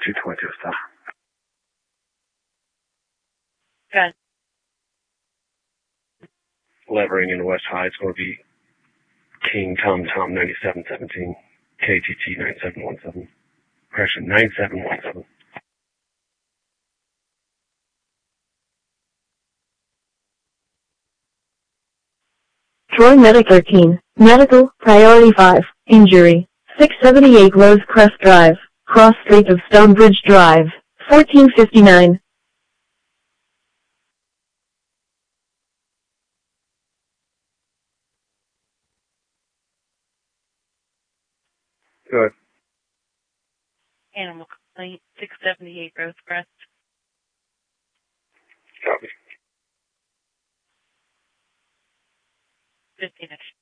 222 stop. Good. Levering in West High is going to be King Tom Tom 9717, KTT 9717. Correction, 9717. Troy Medic 13, Medical, Priority 5, Injury, 678 Rosecrest Drive, Cross Street of Stonebridge Drive, 1459. Good. Animal complaint, 678 Rosecrest. Copy. 15-ish.